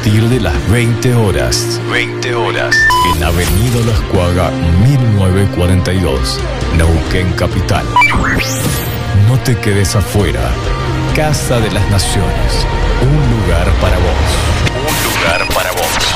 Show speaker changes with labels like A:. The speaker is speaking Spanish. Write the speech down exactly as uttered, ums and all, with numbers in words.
A: partir de las veinte horas. veinte horas. En Avenida Las Cuagas mil novecientos cuarenta y dos, Neuquén Capital. No te quedes afuera. Casa de las Naciones. Un lugar para vos. Un lugar para vos.